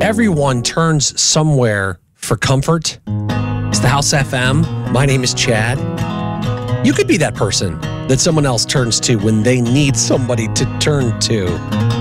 Everyone turns somewhere for comfort. It's the House FM. My name is Chad. You could be that person that someone else turns to when they need somebody to turn to.